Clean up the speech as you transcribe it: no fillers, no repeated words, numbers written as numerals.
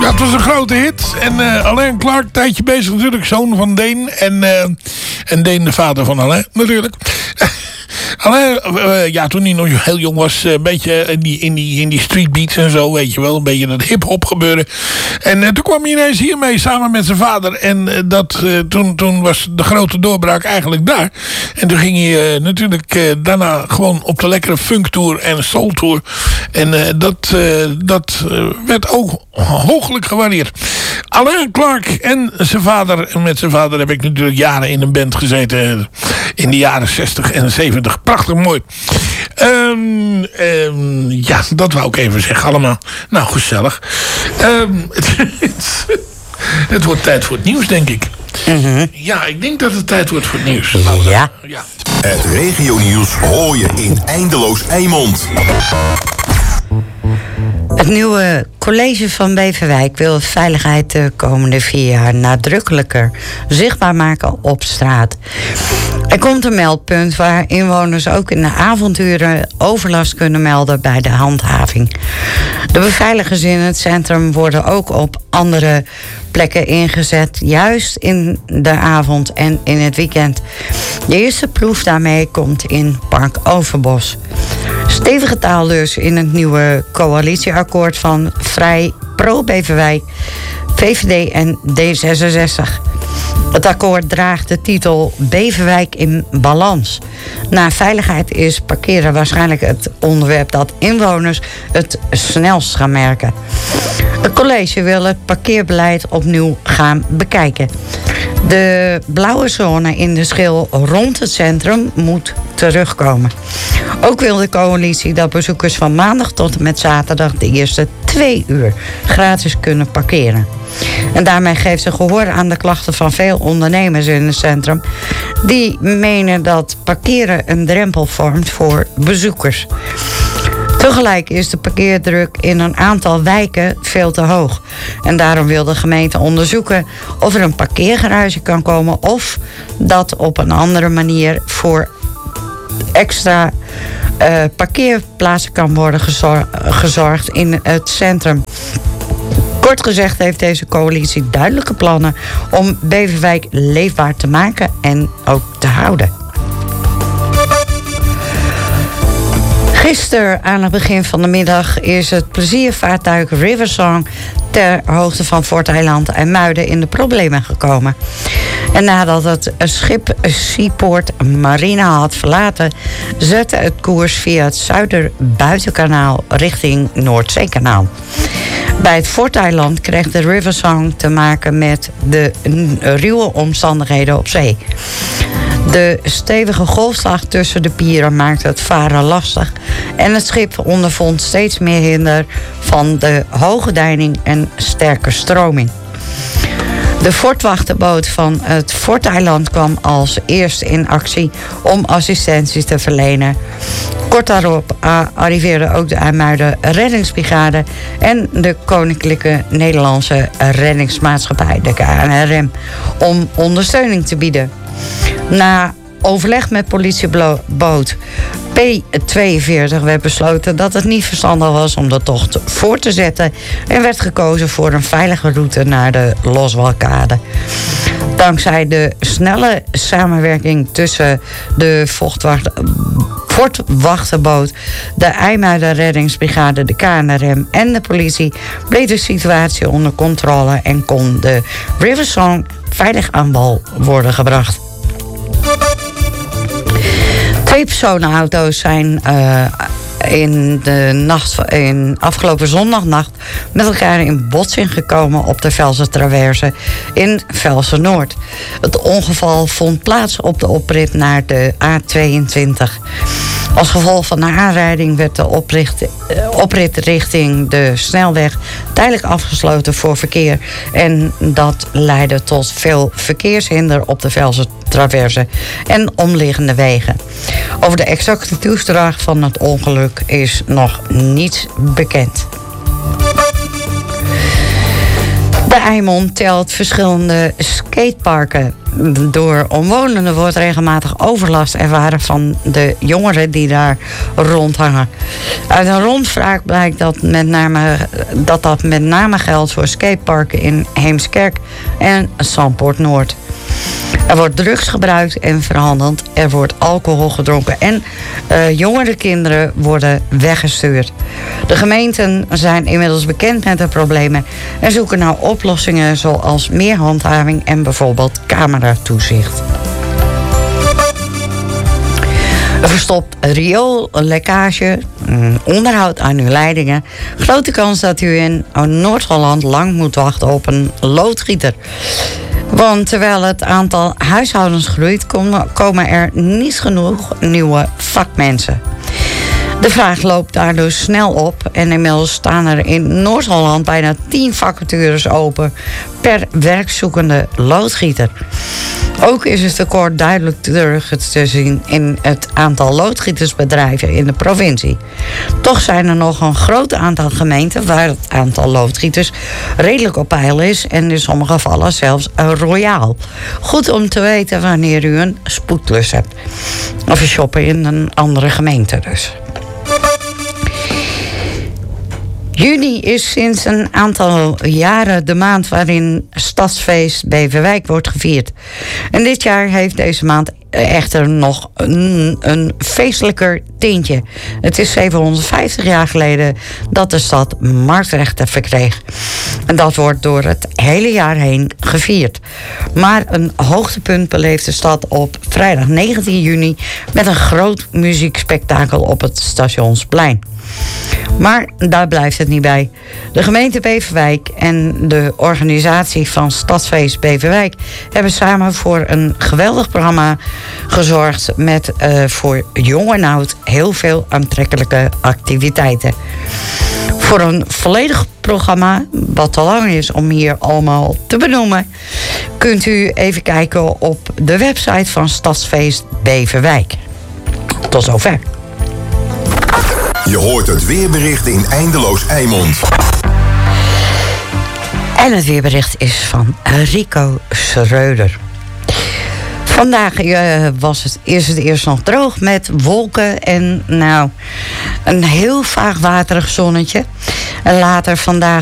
Dat was een grote hit. En Alain Clark, een tijdje bezig natuurlijk. Zoon van Deen. En Deen de vader van Alain natuurlijk. Alain, toen hij nog heel jong was, een beetje in die street beats en zo, weet je wel. Een beetje dat hip-hop gebeuren. En toen kwam hij ineens hiermee samen met zijn vader. En toen was de grote doorbraak eigenlijk daar. En toen ging hij natuurlijk daarna gewoon op de lekkere funktour en soultour. En dat werd ook hooglijk gewaardeerd. Alain Clark en zijn vader. En met zijn vader heb ik natuurlijk jaren in een band gezeten. In de jaren 60 en 70. Prachtig mooi. Ja, dat wou ik even zeggen allemaal. Nou, gezellig. Het wordt tijd voor het nieuws, denk ik. Mm-hmm. Ja, ik denk dat het tijd wordt voor het nieuws. Ja. Het regionieuws hoor je in Eindeloos Eimond. Het nieuwe college van Beverwijk wil veiligheid de komende 4 jaar nadrukkelijker zichtbaar maken op straat. Er komt een meldpunt waar inwoners ook in de avonduren overlast kunnen melden bij de handhaving. De beveiligers in het centrum worden ook op andere plekken ingezet, juist in de avond en in het weekend. De eerste proef daarmee komt in Park Overbos. Stevige taal dus in het nieuwe coalitieakkoord van Vrij Pro-Beverwijk, VVD en D66. Het akkoord draagt de titel Beverwijk in balans. Na veiligheid is parkeren waarschijnlijk het onderwerp dat inwoners het snelst gaan merken. Het college wil het parkeerbeleid opnieuw gaan bekijken. De blauwe zone in de schil rond het centrum moet terugkomen. Ook wil de coalitie dat bezoekers van maandag tot en met zaterdag de eerste 2 uur gratis kunnen parkeren. En daarmee geeft ze gehoor aan de klachten van veel ondernemers in het centrum, die menen dat parkeren een drempel vormt voor bezoekers. Tegelijk is de parkeerdruk in een aantal wijken veel te hoog. En daarom wil de gemeente onderzoeken of er een parkeergarage kan komen of dat op een andere manier voor extra parkeerplaatsen kan worden gezorgd in het centrum. Kort gezegd heeft deze coalitie duidelijke plannen om Beverwijk leefbaar te maken en ook te houden. Gisteren aan het begin van de middag is het pleziervaartuig Riversong ter hoogte van Fort Eiland en Muiden in de problemen gekomen. En nadat het schip Seaport Marina had verlaten, zette het koers via het Zuiderbuitenkanaal richting Noordzeekanaal. Bij het Fort Eiland kreeg de Riversong te maken met de ruwe omstandigheden op zee. De stevige golfslag tussen de pieren maakte het varen lastig en het schip ondervond steeds meer hinder van de hoge deining en sterke stroming. De fortwachtenboot van het Fort-eiland kwam als eerste in actie om assistentie te verlenen. Kort daarop arriveerde ook de IJmuiden reddingsbrigade en de Koninklijke Nederlandse Reddingsmaatschappij, de KNRM, om ondersteuning te bieden. Na overleg met politieboot P42 werd besloten dat het niet verstandig was om de tocht voor te zetten en werd gekozen voor een veilige route naar de Loswalkade. Dankzij de snelle samenwerking tussen de fortwachtenboot, de IJmuiden Reddingsbrigade, de KNRM en de politie bleef de situatie onder controle en kon de Riversong veilig aan wal worden gebracht. 2 personenauto's zijn in afgelopen zondagnacht met elkaar in botsing gekomen op de Velsen-traverse in Velsen-Noord. Het ongeval vond plaats op de oprit naar de A22. Als gevolg van de aanrijding werd de oprit richting de snelweg tijdelijk afgesloten voor verkeer. En dat leidde tot veel verkeershinder op de Velsen-traverse en omliggende wegen. Over de exacte toedracht van het ongeluk is nog niets bekend. De Eimond telt verschillende skateparken. Door omwonenden wordt regelmatig overlast ervaren van de jongeren die daar rondhangen. Uit een rondvraag blijkt dat dat met name geldt voor skateparken in Heemskerk en Zandpoort Noord. Er wordt drugs gebruikt en verhandeld. Er wordt alcohol gedronken. En jongere kinderen worden weggestuurd. De gemeenten zijn inmiddels bekend met de problemen en zoeken naar oplossingen zoals meer handhaving en bijvoorbeeld cameratoezicht. Verstopt rioollekkage, onderhoud aan uw leidingen. Grote kans dat u in Noord-Holland lang moet wachten op een loodgieter. Want terwijl het aantal huishoudens groeit, komen er niet genoeg nieuwe vakmensen. De vraag loopt daardoor snel op en inmiddels staan er in Noord-Holland bijna 10 vacatures open per werkzoekende loodgieter. Ook is het tekort duidelijk terug te zien in het aantal loodgietersbedrijven in de provincie. Toch zijn er nog een groot aantal gemeenten waar het aantal loodgieters redelijk op peil is en in sommige gevallen zelfs royaal. Goed om te weten wanneer u een spoedklus hebt. Of shoppen in een andere gemeente dus. Juni is sinds een aantal jaren de maand waarin Stadsfeest Beverwijk wordt gevierd. En dit jaar heeft deze maand echter nog een feestelijker tintje. Het is 750 jaar geleden dat de stad marktrechten verkreeg. En dat wordt door het hele jaar heen gevierd. Maar een hoogtepunt beleeft de stad op vrijdag 19 juni... met een groot muziekspektakel op het Stationsplein. Maar daar blijft het niet bij. De gemeente Beverwijk en de organisatie van Stadsfeest Beverwijk hebben samen voor een geweldig programma gezorgd met voor jong en oud heel veel aantrekkelijke activiteiten. Voor een volledig programma, wat te lang is om hier allemaal te benoemen, kunt u even kijken op de website van Stadsfeest Beverwijk. Tot zover. Je hoort het weerbericht in Eindeloos Eimond. En het weerbericht is van Rico Schreuder. Vandaag is het eerst nog droog met wolken en een heel vaag waterig zonnetje. En later vandaag